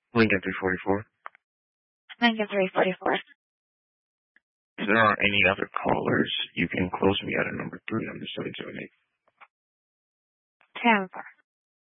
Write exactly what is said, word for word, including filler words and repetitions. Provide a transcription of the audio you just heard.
Lincoln three forty-four. Lincoln three forty-four. If there are any other callers, you can close me at a number three on the seven seven eight. Tampa.